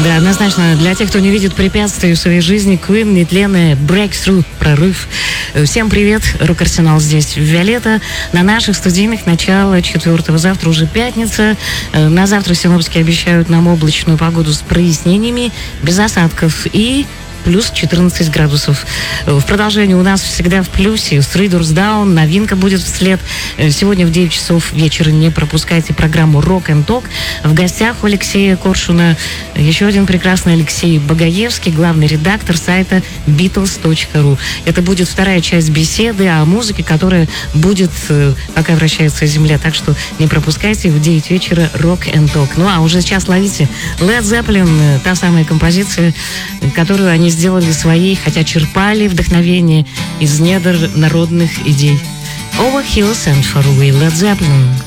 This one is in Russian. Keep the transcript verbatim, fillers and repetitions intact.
Да, однозначно, для тех, кто не видит препятствий в своей жизни, Queen, нетленная Breakthrough, прорыв. Всем привет, Рок-Арсенал здесь, Виолетта. На наших студийных начало четвертого. Завтра уже пятница. На завтра синоптики обещают нам облачную погоду с прояснениями, без осадков и плюс четырнадцать градусов. В продолжении у нас всегда в плюсе. Three Doors Down, новинка будет вслед. Сегодня в девять часов вечера не пропускайте программу Rock and Talk. В гостях у Алексея Коршуна еще один прекрасный Алексей Багаевский, главный редактор сайта битлз точка ру. Это будет вторая часть беседы о музыке, которая будет, пока вращается Земля. Так что не пропускайте в девять вечера Rock and Talk. Ну а уже сейчас ловите Led Zeppelin, та самая композиция, которую они сделали своей, хотя черпали вдохновение из недр народных идей. Over Hills and Far Away, Led Zeppelin.